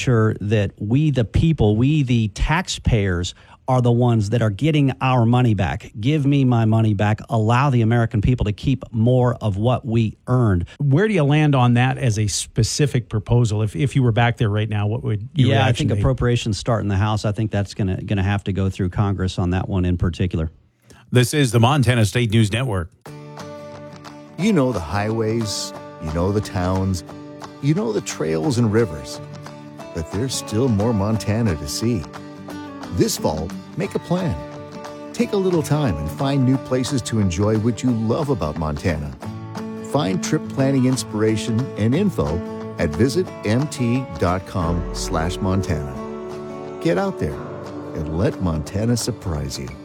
sure that we, the people, we, the taxpayers, are the ones that are getting our money back. Give me my money back. Allow the American people to keep more of what we earned. Where do you land on that as a specific proposal? If you were back there right now, what would your reaction I think be? appropriations start in the House. I think that's going to have to go through Congress on that one in particular. This is the Montana State News Network. You know the highways, you know the towns, you know the trails and rivers. But there's still more Montana to see. This fall, make a plan. Take a little time and find new places to enjoy what you love about Montana. Find trip planning inspiration and info at visitmt.com/Montana. Get out there and let Montana surprise you.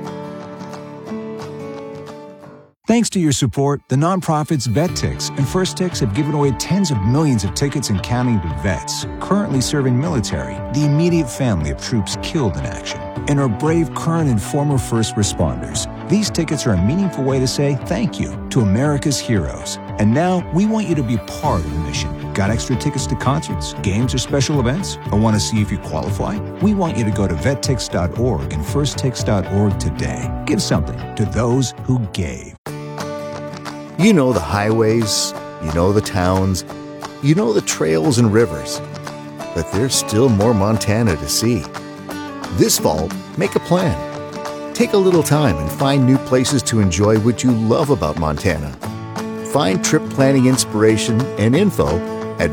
Thanks to your support, the nonprofits VetTix and First Tix have given away tens of millions of tickets and counting to vets currently serving military, the immediate family of troops killed in action, and our brave current and former first responders. These tickets are a meaningful way to say thank you to America's heroes. And now we want you to be part of the mission. Got extra tickets to concerts, games, or special events? Or want to see if you qualify? We want you to go to vettix.org and firsttix.org today. Give something to those who gave. You know the highways, you know the towns, you know the trails and rivers. But there's still more Montana to see. This fall, make a plan. Take a little time and find new places to enjoy what you love about Montana. Find trip planning inspiration and info at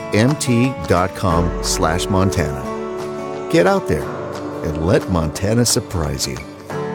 visitmt.com/Montana. Get out there and let Montana surprise you.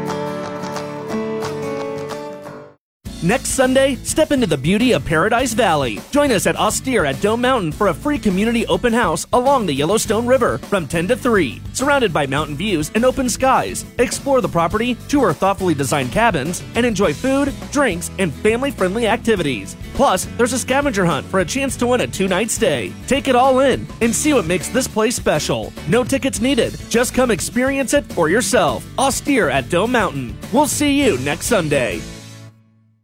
Next Sunday, step into the beauty of Paradise Valley. Join us at Austere at Dome Mountain for a free community open house along the Yellowstone River from 10 to 3. Surrounded by mountain views and open skies, explore the property, tour thoughtfully designed cabins, and enjoy food, drinks, and family-friendly activities. Plus, there's a scavenger hunt for a chance to win a 2-night stay. Take it all in and see what makes this place special. No tickets needed. Just come experience it for yourself. Austere at Dome Mountain. We'll see you next Sunday.